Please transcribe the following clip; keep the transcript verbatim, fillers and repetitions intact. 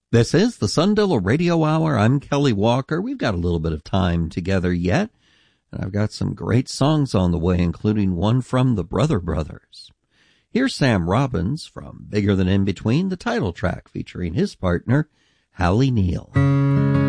This is the Sundillo Radio Hour. I'm Kelly Walker. We've got a little bit of time together yet, and I've got some great songs on the way, including one from the Brother Brothers. Here's Sam Robbins from Bigger Than In Between, the title track featuring his partner, Hallie Neal.